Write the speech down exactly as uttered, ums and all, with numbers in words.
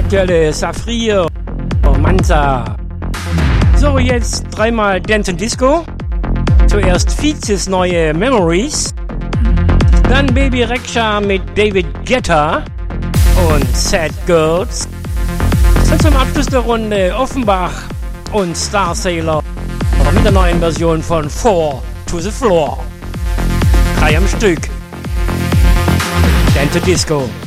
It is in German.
aktuelle Safrir, Mansa. So, jetzt dreimal Dance and Disco. Zuerst Fizes neue Memories. Dann Baby Rexha mit David Guetta und Sad Girls. Und zum Abschluss der Runde Offenbach und Star Sailor mit der neuen Version von Four to the Floor. Drei am Stück. Dance and Disco.